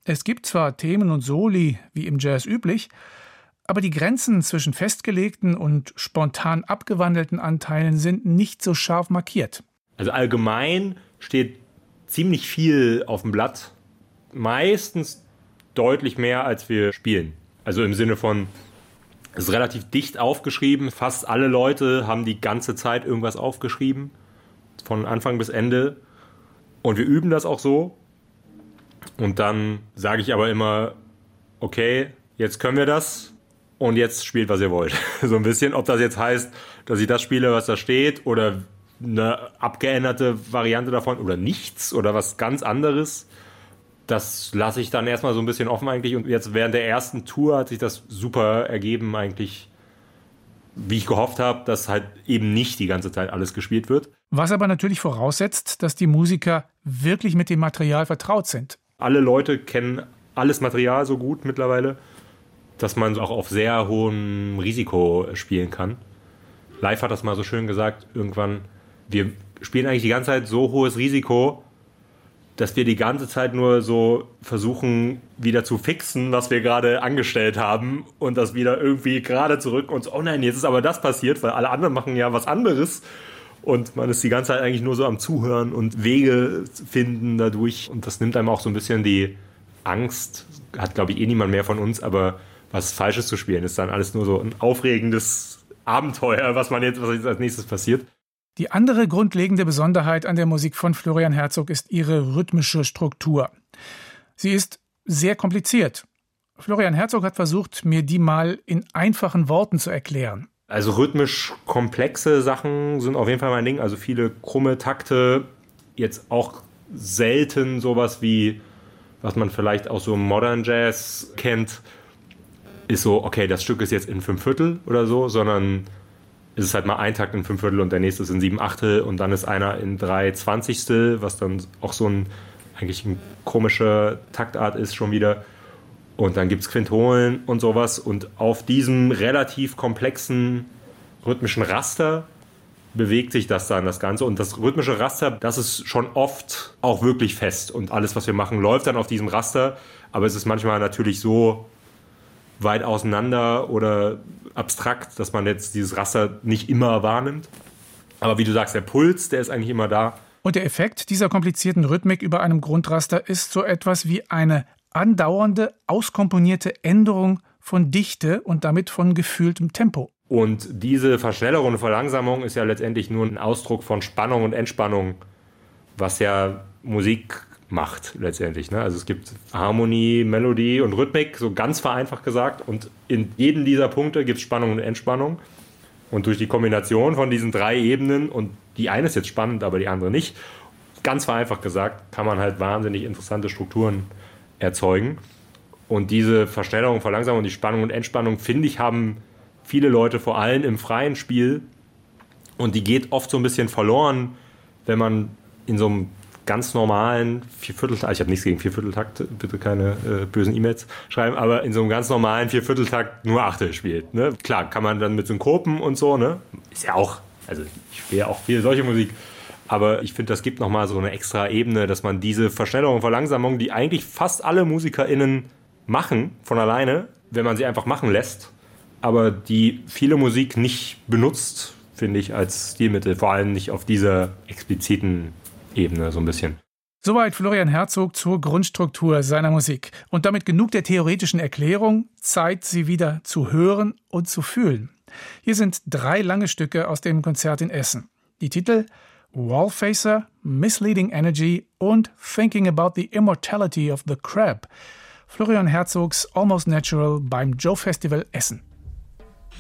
Es gibt zwar Themen und Soli, wie im Jazz üblich, aber die Grenzen zwischen festgelegten und spontan abgewandelten Anteilen sind nicht so scharf markiert. Also allgemein steht ziemlich viel auf dem Blatt. Meistens deutlich mehr, als wir spielen. Also im Sinne von, es ist relativ dicht aufgeschrieben. Fast alle Leute haben die ganze Zeit irgendwas aufgeschrieben. Von Anfang bis Ende. Und wir üben das auch so. Und dann sage ich aber immer, okay, jetzt können wir das und jetzt spielt, was ihr wollt. So ein bisschen, ob das jetzt heißt, dass ich das spiele, was da steht oder eine abgeänderte Variante davon oder nichts oder was ganz anderes. Das lasse ich dann erstmal so ein bisschen offen eigentlich. Und jetzt während der ersten Tour hat sich das super ergeben eigentlich, wie ich gehofft habe, dass halt eben nicht die ganze Zeit alles gespielt wird. Was aber natürlich voraussetzt, dass die Musiker wirklich mit dem Material vertraut sind. Alle Leute kennen alles Material so gut mittlerweile, dass man auch auf sehr hohem Risiko spielen kann. Live hat das mal so schön gesagt, irgendwann, wir spielen eigentlich die ganze Zeit so hohes Risiko, dass wir die ganze Zeit nur so versuchen, wieder zu fixen, was wir gerade angestellt haben und das wieder irgendwie gerade zurück und so, oh nein, jetzt ist aber das passiert, weil alle anderen machen ja was anderes und man ist die ganze Zeit eigentlich nur so am Zuhören und Wege finden dadurch und das nimmt einem auch so ein bisschen die Angst, hat glaube ich niemand mehr von uns, aber was Falsches zu spielen ist dann alles nur so ein aufregendes Abenteuer, was jetzt als nächstes passiert. Die andere grundlegende Besonderheit an der Musik von Florian Herzog ist ihre rhythmische Struktur. Sie ist sehr kompliziert. Florian Herzog hat versucht, mir die mal in einfachen Worten zu erklären. Also rhythmisch komplexe Sachen sind auf jeden Fall mein Ding. Also viele krumme Takte, jetzt auch selten sowas wie, was man vielleicht aus so Modern Jazz kennt, ist so, okay, das Stück ist jetzt in 5/4 oder so, sondern es ist halt mal ein Takt in 5/4 und der nächste ist in 7/8 und dann ist einer in 3/20, was dann auch so eigentlich ein komische Taktart ist schon wieder. Und dann gibt es Quintolen und sowas. Und auf diesem relativ komplexen rhythmischen Raster bewegt sich das dann, das Ganze. Und das rhythmische Raster, das ist schon oft auch wirklich fest. Und alles, was wir machen, läuft dann auf diesem Raster. Aber es ist manchmal natürlich so weit auseinander oder abstrakt, dass man jetzt dieses Raster nicht immer wahrnimmt. Aber wie du sagst, der Puls, der ist eigentlich immer da. Und der Effekt dieser komplizierten Rhythmik über einem Grundraster ist so etwas wie eine andauernde, auskomponierte Änderung von Dichte und damit von gefühltem Tempo. Und diese Verschnellerung und Verlangsamung ist ja letztendlich nur ein Ausdruck von Spannung und Entspannung, was ja Musik macht letztendlich. Ne? Also es gibt Harmonie, Melodie und Rhythmik, so ganz vereinfacht gesagt. Und in jedem dieser Punkte gibt es Spannung und Entspannung. Und durch die Kombination von diesen 3 Ebenen, und die eine ist jetzt spannend, aber die andere nicht, ganz vereinfacht gesagt, kann man halt wahnsinnig interessante Strukturen erzeugen. Und diese Verschnellerung, Verlangsamung, die Spannung und Entspannung, finde ich, haben viele Leute vor allem im freien Spiel. Und die geht oft so ein bisschen verloren, wenn man in so einem ganz normalen Viervierteltakt, ich habe nichts gegen Viervierteltakt, bitte keine bösen E-Mails schreiben, aber in so einem ganz normalen Viervierteltakt nur Achtel spielt. Ne? Klar, kann man dann mit Synkopen und so, ne? Ist ja auch, also ich spiele auch viel solche Musik, aber ich finde, das gibt nochmal so eine extra Ebene, dass man diese Verschnellerung und Verlangsamung, die eigentlich fast alle MusikerInnen machen, von alleine, wenn man sie einfach machen lässt, aber die viele Musik nicht benutzt, finde ich, als Stilmittel, vor allem nicht auf dieser expliziten Ebene so ein bisschen. Soweit Florian Herzog zur Grundstruktur seiner Musik. Und damit genug der theoretischen Erklärung, Zeit, sie wieder zu hören und zu fühlen. Hier sind 3 lange Stücke aus dem Konzert in Essen. Die Titel Wallfacer, Misleading Energy und Thinking About the Immortality of the Crab. Florian Herzogs Almost Natural beim Joe Festival Essen.